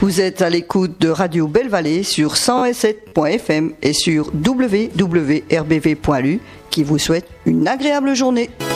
Vous êtes à l'écoute de Radio Belle-Vallée sur 107.fm et sur www.rbv.lu qui vous souhaite une agréable journée.